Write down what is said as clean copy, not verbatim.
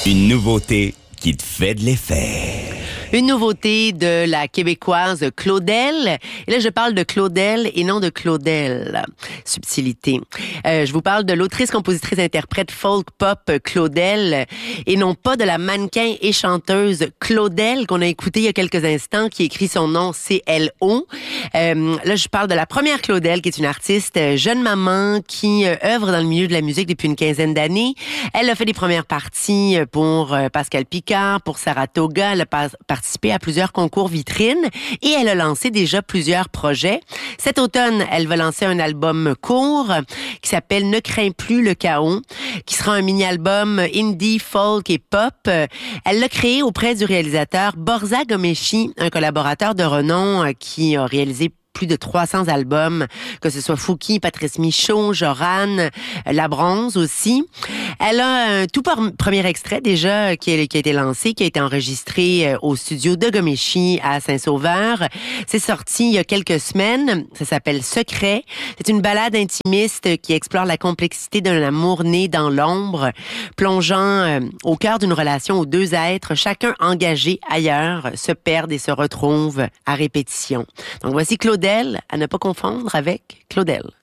Une nouveauté qui te fait de l'effet. Une nouveauté de la Québécoise Claudel. Et là, je parle de Claudel et non de Claudel. Subtilité. Je vous parle de l'autrice, compositrice, interprète folk pop Claudel et non pas de la mannequin et chanteuse Claudel qu'on a écoutée il y a quelques instants, qui écrit son nom C-L-O. Là, je parle de la première Claudel, qui est une artiste jeune maman qui œuvre dans le milieu de la musique depuis une quinzaine d'années. Elle a fait des premières parties pour Pascal Picard, pour Saratoga. Elle a participé à plusieurs concours vitrines et elle a lancé déjà plusieurs projets. Cet automne, elle va lancer un album court qui s'appelle Ne crains plus le chaos, qui sera un mini-album indie, folk et pop. Elle l'a créé auprès du réalisateur Borza Gomeshi, un collaborateur de renom qui a réalisé plus de 300 albums, que ce soit Fouki, Patrice Michaud, Joran, La Bronze aussi. Elle a un tout premier extrait déjà qui a été lancé, qui a été enregistré au studio de Gomeshi à Saint-Sauveur. C'est sorti il y a quelques semaines. Ça s'appelle Secret. C'est une ballade intimiste qui explore la complexité d'un amour né dans l'ombre, plongeant au cœur d'une relation où deux êtres, chacun engagé ailleurs, se perdent et se retrouvent à répétition. Donc voici Claudel, à ne pas confondre avec Claudel.